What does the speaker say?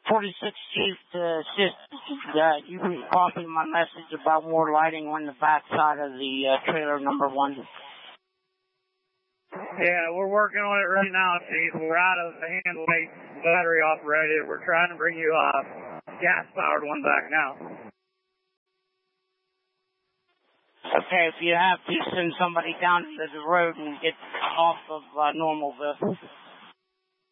46 Chief to assist. You can copy my message about more lighting on the back side of the trailer number 1. Yeah, we're working on it right now, Chief. We're out of the hand light, battery operated. We're trying to bring you a gas-powered one back now. Okay, if you have to, send somebody down to the road and get off of Normalville.